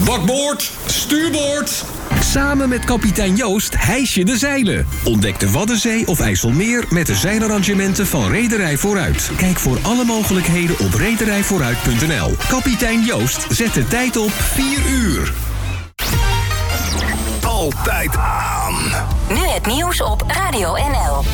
Bakboord, stuurboord. Samen met kapitein Joost hijs je de zeilen. Ontdek de Waddenzee of IJsselmeer met de zeilarrangementen van Rederij Vooruit. Kijk voor alle mogelijkheden op rederijvooruit.nl. Kapitein Joost zet de tijd op 4 uur. Altijd aan. Nu het nieuws op Radio NL.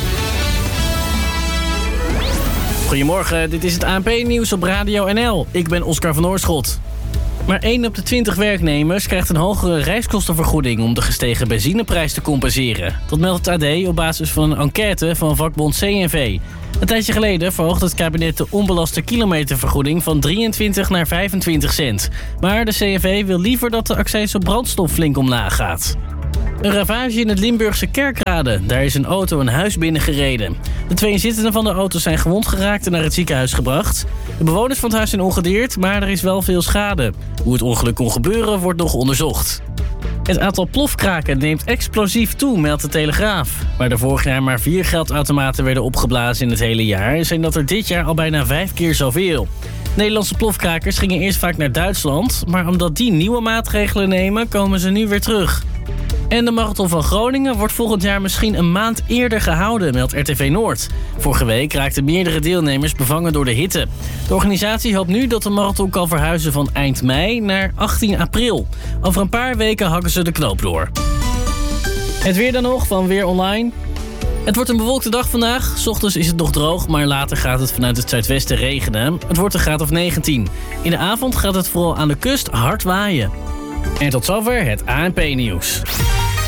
Goedemorgen, dit is het ANP-nieuws op Radio NL. Ik ben Oscar van Oorschot. Maar 1 op de 20 werknemers krijgt een hogere reiskostenvergoeding om de gestegen benzineprijs te compenseren. Dat meldt het AD op basis van een enquête van vakbond CNV. Een tijdje geleden verhoogde het kabinet de onbelaste kilometervergoeding van 23 naar 25 cent. Maar de CNV wil liever dat de accijns op brandstof flink omlaag gaat. Een ravage in het Limburgse Kerkrade. Daar is een auto een huis binnengereden. De 2 inzittenden van de auto zijn gewond geraakt en naar het ziekenhuis gebracht. De bewoners van het huis zijn ongedeerd, maar er is wel veel schade. Hoe het ongeluk kon gebeuren, wordt nog onderzocht. Het aantal plofkraken neemt explosief toe, meldt de Telegraaf. Waar er vorig jaar maar 4 geldautomaten werden opgeblazen in het hele jaar, zijn dat er dit jaar al bijna 5 keer zoveel. Nederlandse plofkrakers gingen eerst vaak naar Duitsland, maar omdat die nieuwe maatregelen nemen, komen ze nu weer terug. En de Marathon van Groningen wordt volgend jaar misschien een maand eerder gehouden, meldt RTV Noord. Vorige week raakten meerdere deelnemers bevangen door de hitte. De organisatie hoopt nu dat de marathon kan verhuizen van eind mei naar 18 april. Over een paar weken hakken ze de knoop door. Het weer dan nog van Weer Online. Het wordt een bewolkte dag vandaag. 's Ochtends is het nog droog, maar later gaat het vanuit het zuidwesten regenen. Het wordt een graad of 19. In de avond gaat het vooral aan de kust hard waaien. En tot zover het ANP-nieuws.